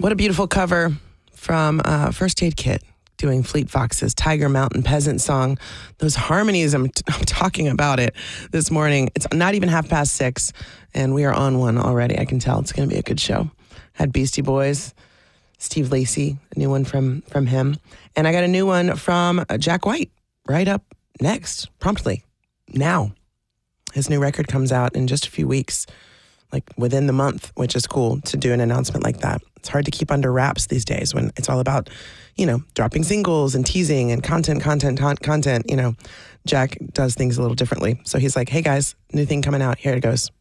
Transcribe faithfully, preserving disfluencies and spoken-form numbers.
What a beautiful cover from uh, First Aid Kit doing Fleet Fox's Tiger Mountain Peasant Song. Those harmonies, I'm, t- I'm talking about it this morning. It's not even half past six, and we are on one already. I can tell it's going to be a good show. Had Beastie Boys, Steve Lacy, a new one from, from him. And I got a new one from Jack White right up next, promptly, now. His new record comes out in just a few weeks, like within the month, which is cool to do an announcement like that. It's hard to keep under wraps these days when it's all about, you know, dropping singles and teasing and content, content, con- content. You know, Jack does things a little differently. So he's like, hey guys, new thing coming out. Here it goes.